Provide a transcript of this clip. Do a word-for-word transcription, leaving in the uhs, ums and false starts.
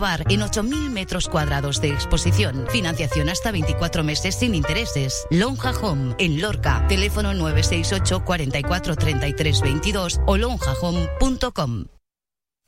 renovar en ocho mil metros cuadrados de exposición. Financiación hasta veinticuatro meses sin intereses. Lonja Home, en Lorca. Teléfono nueve seis ocho, cuarenta y cuatro, treinta y tres veintidós o lonja home punto com.